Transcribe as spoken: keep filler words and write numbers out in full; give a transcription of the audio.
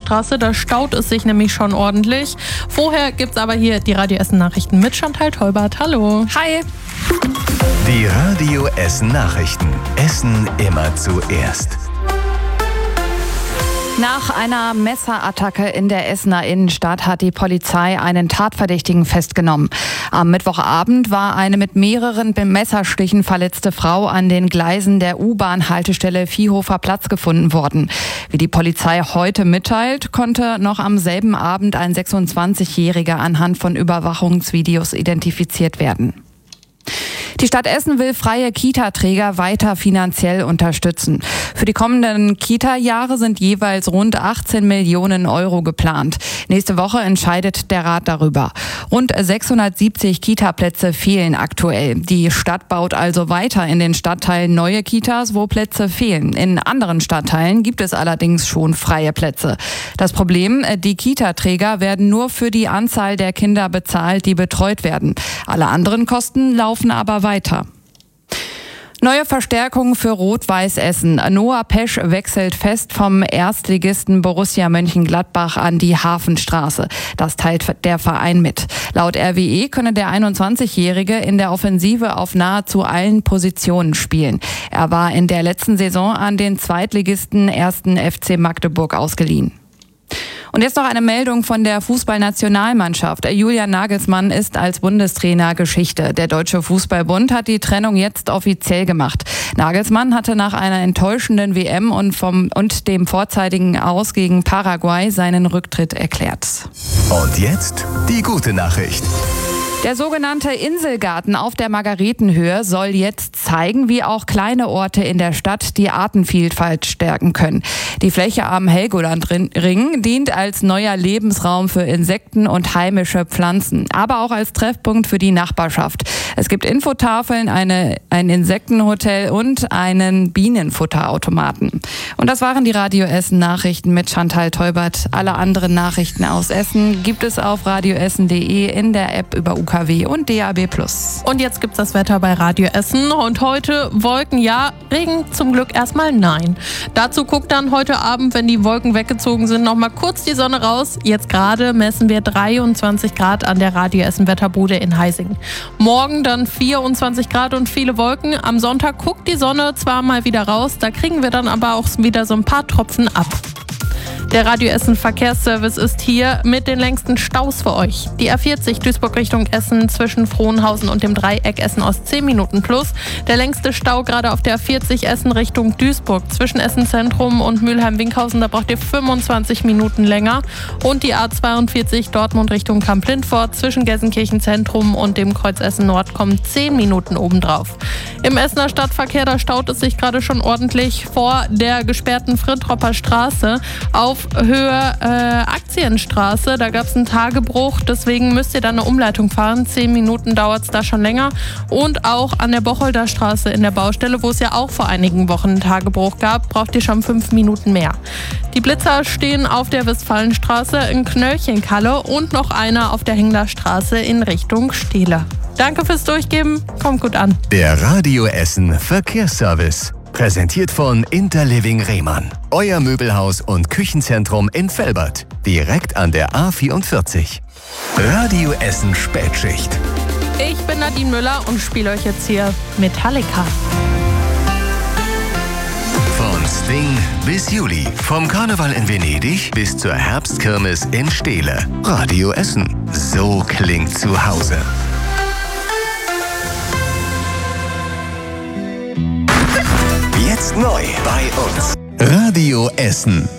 Friedrichstraße. Da staut es sich nämlich schon ordentlich. Vorher gibt's aber hier die Radio Essen Nachrichten mit Chantal Teubert. Hallo. Hi. Die Radio Essen Nachrichten. Essen immer zuerst. Nach einer Messerattacke in der Essener Innenstadt hat die Polizei einen Tatverdächtigen festgenommen. Am Mittwochabend war eine mit mehreren Messerstichen verletzte Frau an den Gleisen der U-Bahn-Haltestelle Viehhofer Platz gefunden worden. Wie die Polizei heute mitteilt, konnte noch am selben Abend ein sechsundzwanzigjähriger anhand von Überwachungsvideos identifiziert werden. Die Stadt Essen will freie Kita-Träger weiter finanziell unterstützen. Für die kommenden Kita-Jahre sind jeweils rund achtzehn Millionen Euro geplant. Nächste Woche entscheidet der Rat darüber. Rund sechshundertsiebzig Kita-Plätze fehlen aktuell. Die Stadt baut also weiter in den Stadtteilen neue Kitas, wo Plätze fehlen. In anderen Stadtteilen gibt es allerdings schon freie Plätze. Das Problem, die Kita-Träger werden nur für die Anzahl der Kinder bezahlt, die betreut werden. Alle anderen Kosten laufen aber weiter. Weiter. Neue Verstärkung für Rot-Weiß Essen. Noah Pesch wechselt fest vom Erstligisten Borussia Mönchengladbach an die Hafenstraße. Das teilt der Verein mit. Laut R W E könne der einundzwanzigjährige in der Offensive auf nahezu allen Positionen spielen. Er war in der letzten Saison an den Zweitligisten ersten F C Magdeburg ausgeliehen. Und jetzt noch eine Meldung von der Fußballnationalmannschaft. Julian Nagelsmann ist als Bundestrainer Geschichte. Der Deutsche Fußballbund hat die Trennung jetzt offiziell gemacht. Nagelsmann hatte nach einer enttäuschenden W M und, vom, und dem vorzeitigen Aus gegen Paraguay seinen Rücktritt erklärt. Und jetzt die gute Nachricht. Der sogenannte Inselgarten auf der Margaretenhöhe soll jetzt zeigen, wie auch kleine Orte in der Stadt die Artenvielfalt stärken können. Die Fläche am Helgolandring dient als neuer Lebensraum für Insekten und heimische Pflanzen, aber auch als Treffpunkt für die Nachbarschaft. Es gibt Infotafeln, eine, ein Insektenhotel und einen Bienenfutterautomaten. Und das waren die Radio Essen Nachrichten mit Chantal Teubert. Alle anderen Nachrichten aus Essen gibt es auf radioessen punkt de, in der App über U K W und D A B plus. Und jetzt gibt's das Wetter bei Radio Essen. Und heute Wolken ja, Regen zum Glück erstmal nein. Dazu guckt dann heute Abend, wenn die Wolken weggezogen sind, nochmal kurz die Sonne raus. Jetzt gerade messen wir dreiundzwanzig Grad an der Radio Essen Wetterbude in Heising. Morgen dann vierundzwanzig Grad und viele Wolken. Am Sonntag guckt die Sonne zwar mal wieder raus, da kriegen wir dann aber auch wieder so ein paar Tropfen ab. Der Radio Essen Verkehrsservice ist hier mit den längsten Staus für euch. Die R vierzig Duisburg Richtung Essen zwischen Frohnhausen und dem Dreieck Essen Ost zehn Minuten plus. Der längste Stau gerade auf der R vierzig Essen Richtung Duisburg zwischen Essen Zentrum und Mülheim-Winkhausen. Da braucht ihr fünfundzwanzig Minuten länger. Und die A zweiundvierzig Dortmund Richtung Kamp-Lindfort zwischen Gelsenkirchen Zentrum und dem Kreuz Essen Nord kommen zehn Minuten obendrauf. Im Essener Stadtverkehr, da staut es sich gerade schon ordentlich vor der gesperrten Frittropper Straße auf Höhe äh, Aktienstraße. Da gab es einen Tagebruch, deswegen müsst ihr da eine Umleitung fahren. Zehn Minuten dauert es da schon länger. Und auch an der Bocholder Straße in der Baustelle, wo es ja auch vor einigen Wochen einen Tagebruch gab, braucht ihr schon fünf Minuten mehr. Die Blitzer stehen auf der Westfalenstraße in Knöllchenkalle und noch einer auf der Hengler Straße in Richtung Steele. Danke fürs Durchgeben, kommt gut an. Der Radio Essen Verkehrsservice. Präsentiert von Interliving Rehmann. Euer Möbelhaus und Küchenzentrum in Velbert. Direkt an der A vierundvierzig. Radio Essen Spätschicht. Ich bin Nadine Müller und spiele euch jetzt hier Metallica. Von Sting bis Juli. Vom Karneval in Venedig bis zur Herbstkirmes in Steele. Radio Essen. So klingt zu Hause. Jetzt neu bei uns. Radio Essen.